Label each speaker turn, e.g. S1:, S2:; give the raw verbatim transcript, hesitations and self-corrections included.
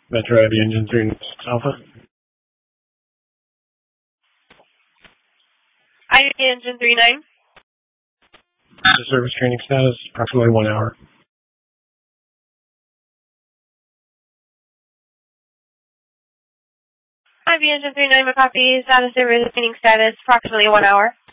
S1: Metro Heavy Engine three Alpha.
S2: I V Engine three nine.
S1: Service training status, approximately one hour.
S2: I V Engine three nine, copy. Status service training status, approximately one hour.